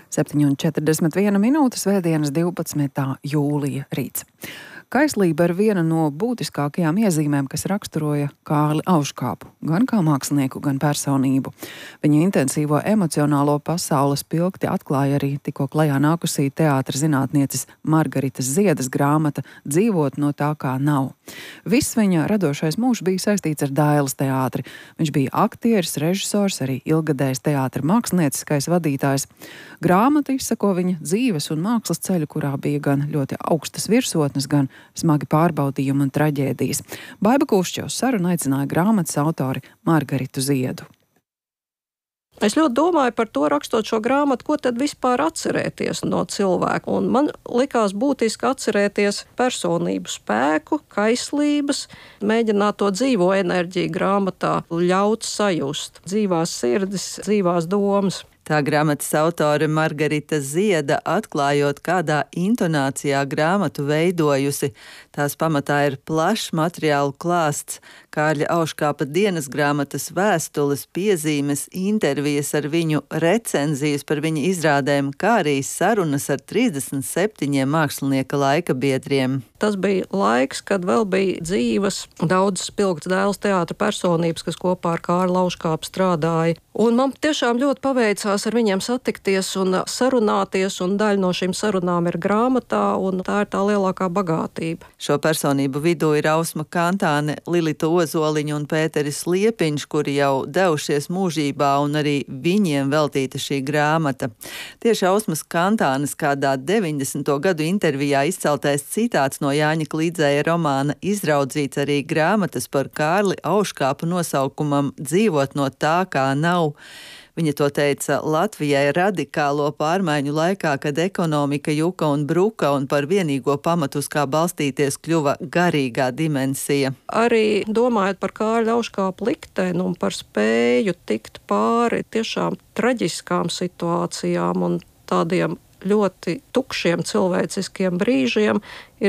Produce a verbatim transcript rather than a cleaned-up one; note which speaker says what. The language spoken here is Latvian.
Speaker 1: septiņi un četrdesmit viena minūte, svētdienas divpadsmitā jūlija rīts. Kaislība ir viena no būtiskākajām iezīmēm, kas raksturoja Kārli Auškāpu, gan kā mākslinieku, gan personību. Viņa intensīvo emocionālo pasauli spilgti atklāja arī tikko klajā nākusī teātra zinātnieces Margaritas Ziedas grāmata Dzīvot no tā, kā nav. Viss viņa radošais mūžs bija saistīts ar Dailes teātri. Viņš bija aktieris, režisors, arī ilgadējs teātra mākslinieckais vadītājs. Grāmata izsako viņa dzīves un mākslas ceļu, kurā bija gan ļoti augstas virsotnes, gan smagi pārbaudījumi un traģēdijas. Baiba Kušķos sarunu aicināja grāmatas autori Margaritu Ziedu.
Speaker 2: Es ļoti domāju par to, rakstot šo grāmatu, ko tad vispār atcerēties no cilvēka. Un man likās būtiski atcerēties personību spēku, kaislības, mēģināt to dzīvo enerģiju grāmatā, ļaut sajust dzīvās sirdis, dzīvās domas.
Speaker 3: Tā grāmatas autore Margarita Zieda, atklājot, kādā intonācijā grāmatu veidojusi. Tās pamatā ir plašs materiālu klāsts, Kārļa Auškāpa dienas grāmatas vēstules, piezīmes, intervijas ar viņu, recenzijas par viņa izrādēm, kā arī sarunas ar trīsdesmit septiņiem mākslinieka laika biedriem.
Speaker 2: Tas bija laiks, kad vēl bija dzīves daudz spilgtas Dailes teātra personības, kas kopā ar Kārli Auškāpu strādāja. Un man tiešām ļoti paveicās ar viņiem satikties un sarunāties, un daļa no šīm sarunām ir grāmatā, un tā ir tā lielākā bagātība.
Speaker 3: Šo personību vidū ir Ausma Kantāne, Lilita Ozoliņa un Pēteris Liepiņš, kuri jau devušies mūžībā, un arī viņiem veltīta šī grāmata. Tieši Ausmas Kantānes kādā deviņdesmito gadu intervijā izceltais citāts no Jāņa Klidzēja romāna izraudzīts arī grāmatas par Kārli Auškāpu nosaukumam Dzīvot no tā, kā nav. Viņa to teica Latvijai radikālo pārmaiņu laikā, kad ekonomika juka un bruka un par vienīgo pamatu, uz kā balstīties, kļuva garīgā dimensija.
Speaker 2: Arī domājot par Kārļa Auškāpa likteni un par spēju tikt pāri tiešām traģiskām situācijām un tādiem ļoti tukšiem cilvēciskiem brīžiem, ir